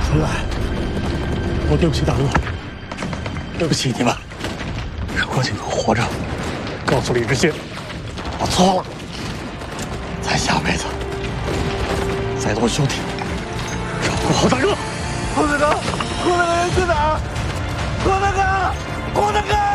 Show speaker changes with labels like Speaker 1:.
Speaker 1: 春兰，我对不起大哥，对不起你们，让郭靖能活着，告诉李知信，我错了。咱下辈子再做兄弟，照顾好大哥。
Speaker 2: 胡大哥，胡大哥人去哪儿？胡大哥，胡大哥。